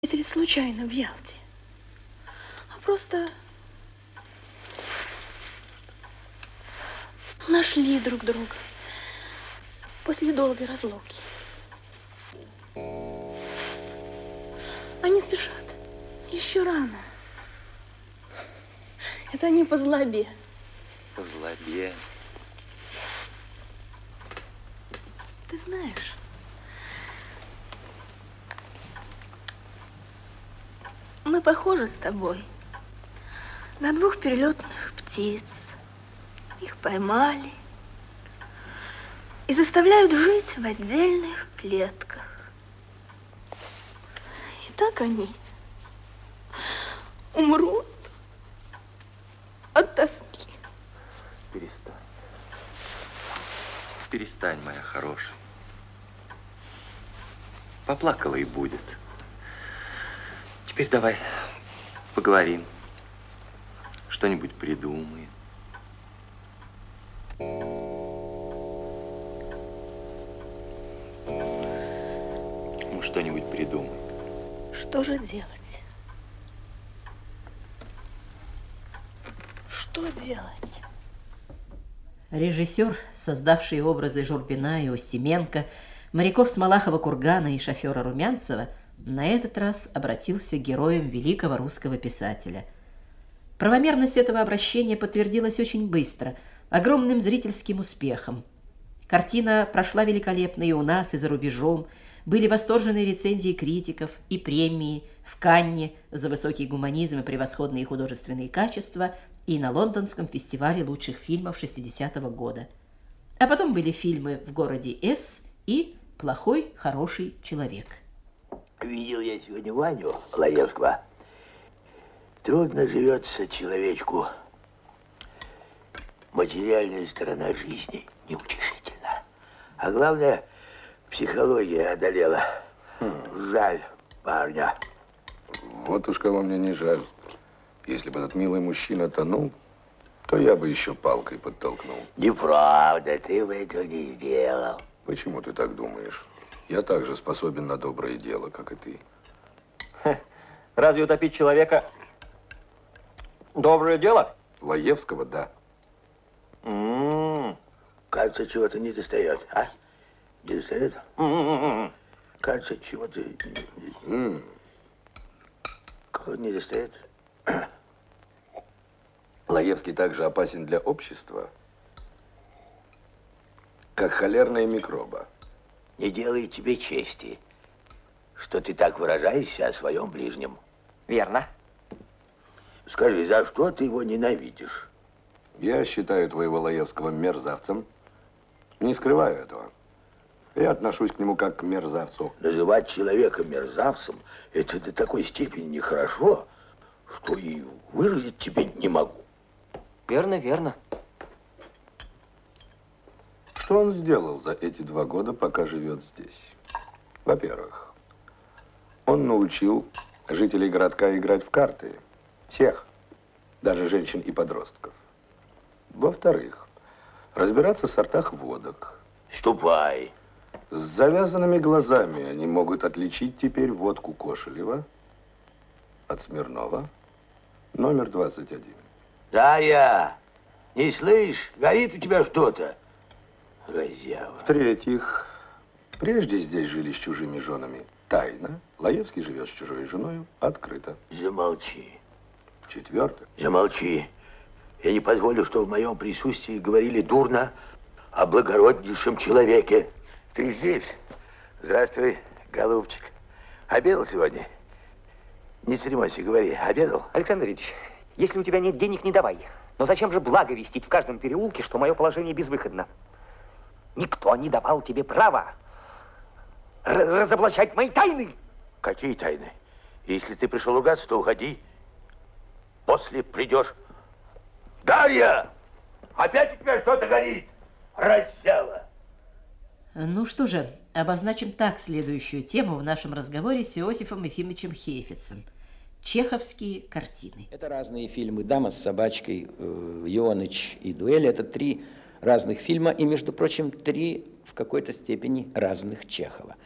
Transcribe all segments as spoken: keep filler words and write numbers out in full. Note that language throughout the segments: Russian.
Это ведь случайно в Ялте. А просто нашли друг друга после долгой разлуки. Они спешат. Еще рано. Это они по злобе. По злобе. Ты знаешь, мы похожи с тобой на двух перелетных птиц. Их поймали и заставляют жить в отдельных клетках. И так они умрут от тоски. Перестань. Перестань, моя хорошая. Поплакала и будет. Теперь давай поговорим. Что-нибудь придумаем. Мы что-нибудь придумаем. Что же делать? Что делать? Режиссер, создавший образы Журбина и Устименко, моряков с Малахова кургана и шофера Румянцева, на этот раз обратился к героям великого русского писателя. Правомерность этого обращения подтвердилась очень быстро, огромным зрительским успехом. Картина прошла великолепно и у нас, и за рубежом. Были восторженные рецензии критиков и премии в Канне за высокий гуманизм и превосходные художественные качества, и на Лондонском фестивале лучших фильмов шестидесятого года. А потом были фильмы «В городе С» и «Плохой, хороший человек». Видел я сегодня Ваню Лаевского. Трудно живется человечку. Материальная сторона жизни неутешительна. А главное, психология одолела. Хм. Жаль парня. Вот уж кого мне не жаль. Если бы этот милый мужчина тонул, то я бы еще палкой подтолкнул. Неправда, ты бы этого не сделал. Почему ты так думаешь? Я также способен на доброе дело, как и ты. Ха, разве утопить человека доброе дело? Лаевского, да. М-м-м. Кажется, чего-то не достает, а? Не достает? М-м-м. Кажется, чего-то Mm. Кого не достает? Лаевский также опасен для общества, как холерная микроба. Не делает тебе чести, что ты так выражаешься о своем ближнем. Верно. Скажи, за что ты его ненавидишь? Я считаю твоего Лаевского мерзавцем. Не скрываю этого. Я отношусь к нему как к мерзавцу. Называть человека мерзавцем, это до такой степени нехорошо, что и выразить тебе не могу. Верно, верно. Что он сделал за эти два года, пока живет здесь? Во-первых, он научил жителей городка играть в карты. Всех. Даже женщин и подростков. Во-вторых, разбираться в сортах водок. Ступай. С завязанными глазами они могут отличить теперь водку Кошелева от Смирнова, номер двадцать один. Дарья, не слышь, горит у тебя что-то? Разява. В-третьих, прежде здесь жили с чужими женами тайно. Лаевский живет с чужой женой открыто. Замолчи. В-четвертых. Замолчи. Я не позволю, что в моем присутствии говорили дурно о благороднейшем человеке. Ты здесь? Здравствуй, голубчик. Обедал сегодня? Не церемонься, говори. Обедал? Александр Ильич, если у тебя нет денег, не давай. Но зачем же благо вестить в каждом переулке, что мое положение безвыходно? Никто не давал тебе права разоблачать мои тайны. Какие тайны? Если ты пришел ругаться, то уходи. После придешь. Дарья! Опять у тебя что-то горит? Разява. Ну что же, обозначим так следующую тему в нашем разговоре с Иосифом Ефимовичем Хейфицем. Чеховские картины. Это разные фильмы. «Дама с собачкой», «Ионыч» и «Дуэль» — это три разных фильма, и, между прочим, три в какой-то степени разных Чехова.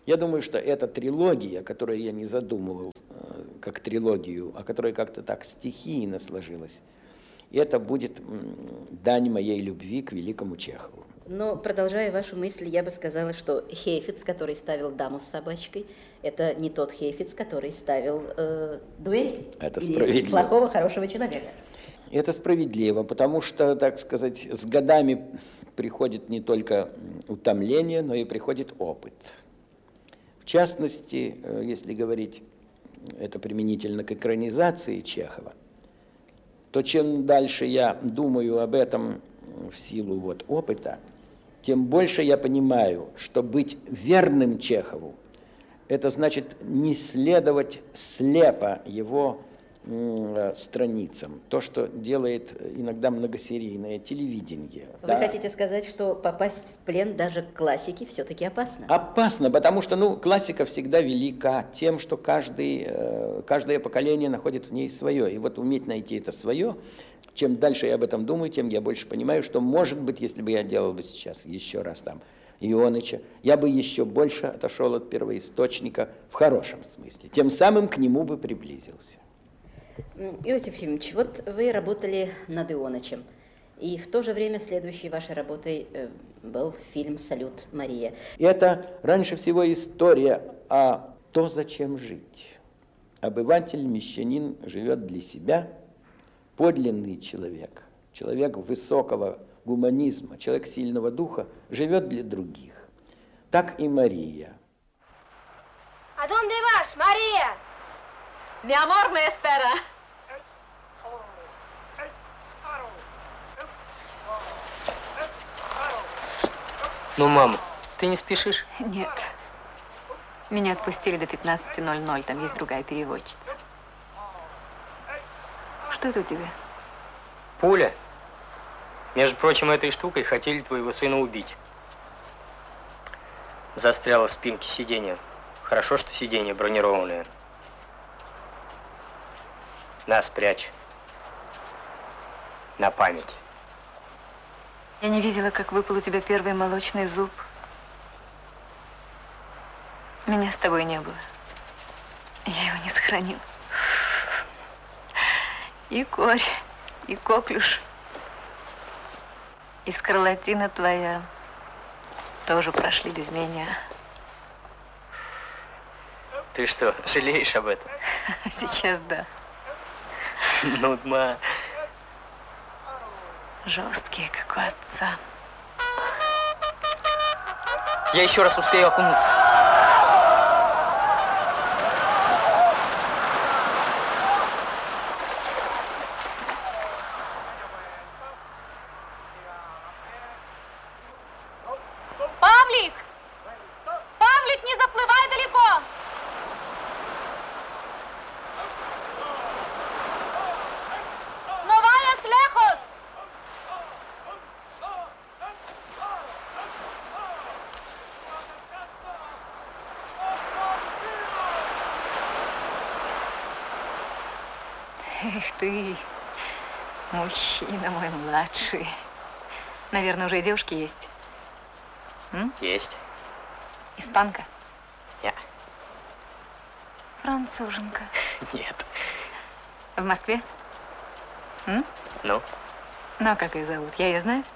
Я думаю, что эта трилогия, которую я не задумывал как трилогию, а которая как-то так стихийно сложилась, это будет дань моей любви к великому Чехову. Но, продолжая вашу мысль, я бы сказала, что Хейфиц, который ставил «Даму с собачкой», это не тот Хейфиц, который ставил э, «Дуэль». Это или справедливо. «Плохого, хорошего человека». Это справедливо, потому что, так сказать, с годами приходит не только утомление, но и приходит опыт. В частности, если говорить это применительно к экранизации Чехова, то чем дальше я думаю об этом в силу вот опыта, тем больше я понимаю, что быть верным Чехову, это значит не следовать слепо его страницам. То, что делает иногда многосерийное телевидение. Вы да. хотите сказать, что попасть в плен даже к классике все-таки опасно? Опасно, потому что ну, классика всегда велика тем, что каждый, каждое поколение находит в ней свое. И вот уметь найти это свое, чем дальше я об этом думаю, тем я больше понимаю, что, может быть, если бы я делал бы сейчас еще раз там Ионыча, я бы еще больше отошел от первоисточника в хорошем смысле. Тем самым к нему бы приблизился. Иосиф Ефимович, вот вы работали над Ионычем, и в то же время следующей вашей работой э, был фильм «Салют, Мария». Это раньше всего история о том, зачем жить. Обыватель, мещанин живет для себя, подлинный человек, человек высокого гуманизма, человек сильного духа, живет для других. Так и Мария. ¿A dónde vas, María? Mi amor me espera. Ну, мама, ты не спешишь? Нет. Меня отпустили до пятнадцати ноль-ноль, там есть другая переводчица. Что это у тебя? Пуля. Между прочим, этой штукой хотели твоего сына убить. Застряла в спинке сиденья. Хорошо, что сиденье бронированное. На, спрячь. На память. Я не видела, как выпал у тебя первый молочный зуб. Меня с тобой не было. Я его не сохранила. И корь, и коклюш, и скарлатина твоя тоже прошли без меня. Ты что, жалеешь об этом? Сейчас да. Ну, ма... Жесткие, как у отца. Я еще раз успею окунуться. Павлик! Павлик, не заплывай далеко! No vayas lejos! Эх ты, мужчина мой младший. Наверное, уже и девушки есть. М? Есть. Испанка? Я. Француженка. Нет. В Москве? М? Ну? Ну, а как ее зовут? Я ее знаю?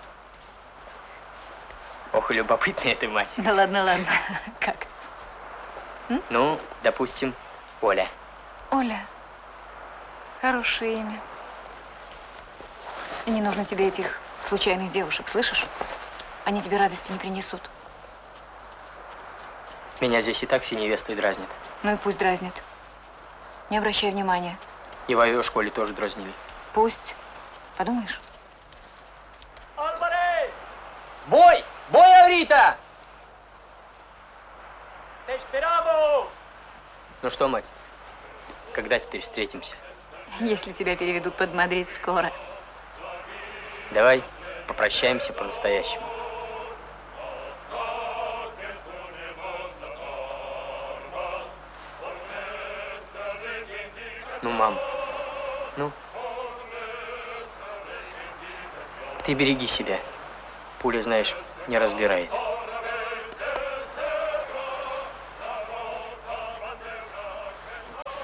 Ох, любопытная ты, мать. Да ладно, ладно. Как? М? Ну, допустим, Оля. Оля. Хорошее имя. И не нужно тебе этих случайных девушек, слышишь? Они тебе радости не принесут. Меня здесь и так все невесты дразнят. Ну и пусть дразнят. Не обращай внимания. И в авиашколе тоже дразнили. Пусть. Подумаешь? Бой! Бой, Аврита! Ну что, мать, когда теперь встретимся? Если тебя переведут под Мадрид скоро. Давай попрощаемся по-настоящему. Ну, мам, ну, ты береги себя. Пуля, знаешь, не разбирает.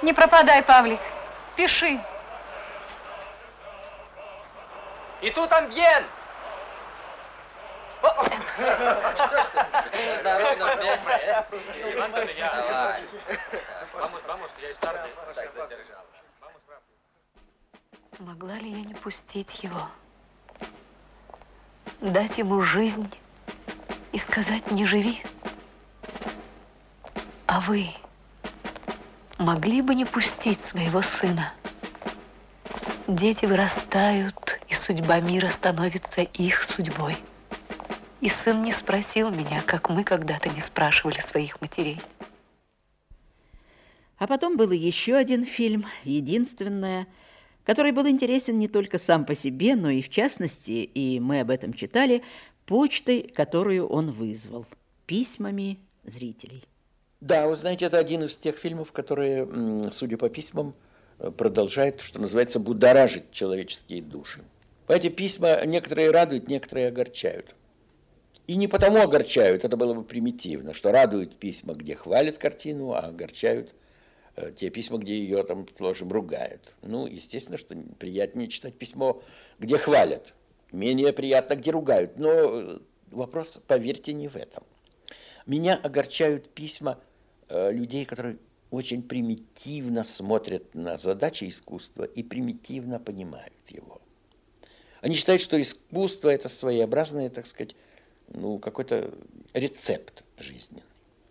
Не пропадай, Павлик. Пиши. И тут амбиент! Могла ли я не пустить его? Дать ему жизнь и сказать «не живи»? А вы могли бы не пустить своего сына? Дети вырастают, и судьба мира становится их судьбой. И сын не спросил меня, как мы когда-то не спрашивали своих матерей. А потом был еще один фильм, единственное, который был интересен не только сам по себе, но и в частности, и мы об этом читали, почтой, которую он вызвал, письмами зрителей. Да, вы знаете, это один из тех фильмов, которые, судя по письмам, продолжает, что называется, будоражить человеческие души. Эти письма некоторые радуют, некоторые огорчают. И не потому огорчают, это было бы примитивно, что радуют письма, где хвалят картину, а огорчают э, те письма, где ее, там, положим, ругают. Ну, естественно, что приятнее читать письмо, где хвалят, менее приятно, где ругают. Но вопрос, поверьте, не в этом. Меня огорчают письма э, людей, которые очень примитивно смотрят на задачи искусства и примитивно понимают его. Они считают, что искусство – это своеобразное, так сказать, ну, какой-то рецепт жизненный.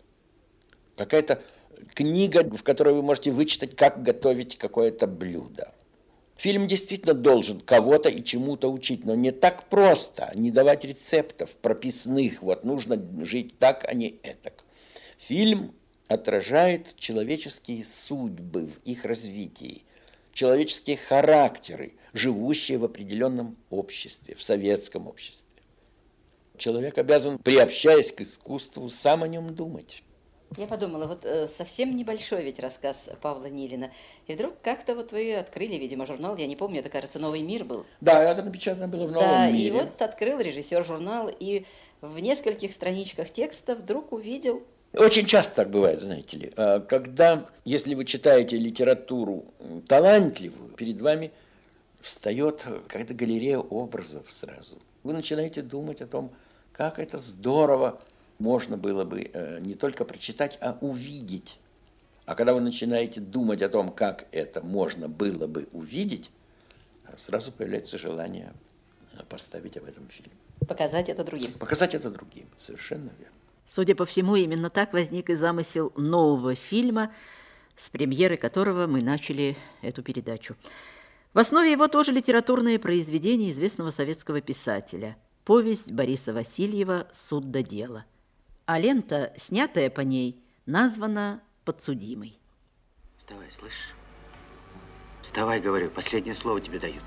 Какая-то книга, в которой вы можете вычитать, как готовить какое-то блюдо. Фильм действительно должен кого-то и чему-то учить, но не так просто, не давать рецептов прописных, вот нужно жить так, а не этак. Фильм отражает человеческие судьбы в их развитии, человеческие характеры, живущие в определенном обществе, в советском обществе. Человек обязан, приобщаясь к искусству, сам о нем думать. Я подумала, вот э, совсем небольшой ведь рассказ Павла Нилина. И вдруг как-то вот вы открыли, видимо, журнал, я не помню, это, кажется, «Новый мир» был. Да, это напечатано было в «Новом да, мире». Да, и вот открыл режиссер журнал, и в нескольких страничках текста вдруг увидел... Очень часто так бывает, знаете ли. Когда, если вы читаете литературу талантливую, перед вами встает какая-то галерея образов сразу. Вы начинаете думать о том, как это здорово можно было бы не только прочитать, а увидеть. А когда вы начинаете думать о том, как это можно было бы увидеть, сразу появляется желание поставить об этом фильм. Показать это другим. Показать это другим, совершенно верно. Судя по всему, именно так возник и замысел нового фильма, с премьеры которого мы начали эту передачу. В основе его тоже литературное произведение известного советского писателя, повесть Бориса Васильева «Суд да дело». А лента, снятая по ней, названа «Подсудимый». Вставай, слышишь? Вставай, говорю, последнее слово тебе дают.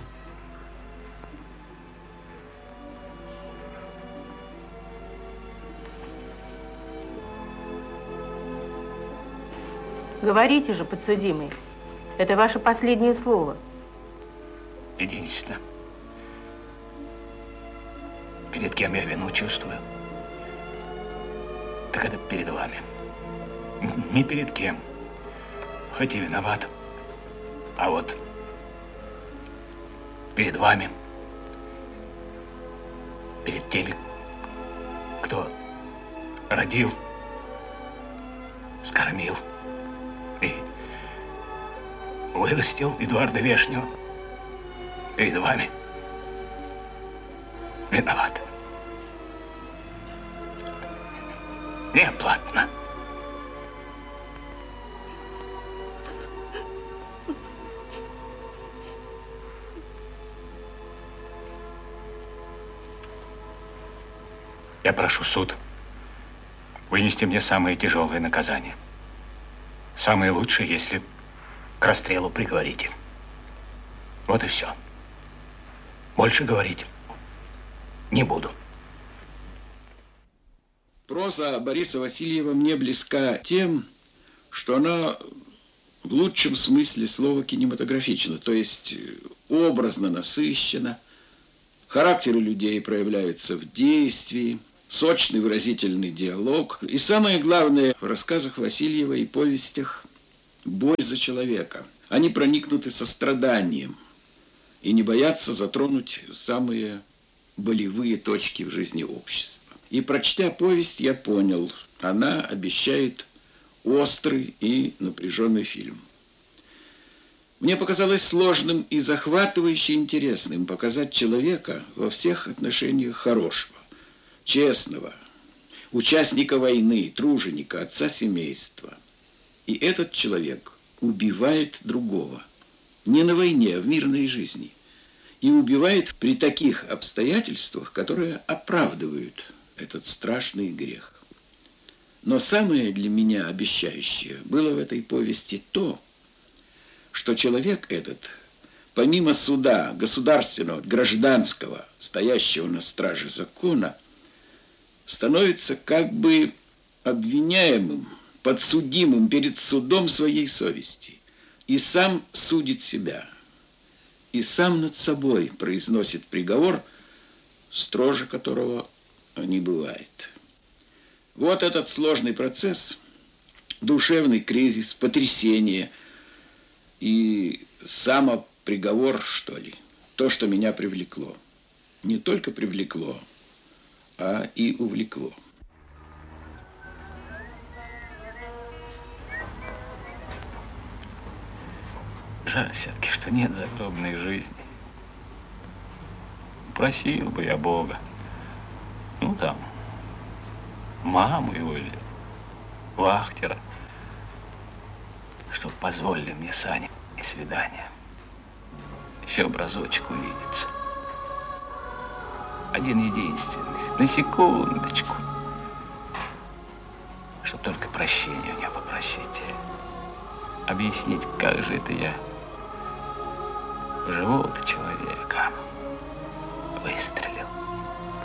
Говорите же, подсудимый, это ваше последнее слово. Единственно, перед кем я вину чувствую, так это перед вами. Не перед кем, хоть и виноват, а вот перед вами, перед теми, кто родил, скормил и вырастил Эдуарда Вешнего. Перед вами виноват. Неоплатно. Я прошу суд вынести мне самые тяжелые наказания. Самые лучшие, если к расстрелу приговорите. Вот и все. Больше говорить не буду. Проза Бориса Васильева мне близка тем, что она в лучшем смысле слова кинематографична, то есть образно насыщена, характеры людей проявляются в действии, сочный выразительный диалог. И самое главное в рассказах Васильева и повестях боль за человека. Они проникнуты состраданием и не боятся затронуть самые болевые точки в жизни общества. И, прочтя повесть, я понял, она обещает острый и напряженный фильм. Мне показалось сложным и захватывающе интересным показать человека во всех отношениях хорошего, честного, участника войны, труженика, отца семейства. И этот человек убивает другого. Не на войне, а в мирной жизни. И убивает при таких обстоятельствах, которые оправдывают этот страшный грех. Но самое для меня обещающее было в этой повести то, что человек этот, помимо суда государственного, гражданского, стоящего на страже закона, становится как бы обвиняемым, подсудимым перед судом своей совести и сам судит себя, и сам над собой произносит приговор, строже которого не бывает. Вот этот сложный процесс, душевный кризис, потрясение и самоприговор, что ли, то, что меня привлекло. Не только привлекло, а и увлекло. Жаль все-таки, что нет загробной жизни. Просил бы я Бога. Ну там, маму его или вахтера, чтоб позволили мне с Аней и свидание. Еще б разочек увидеться. Один единственный, на секундочку. Чтоб только прощения у нее попросить. Объяснить, как же это я живого-то человека выстрелил.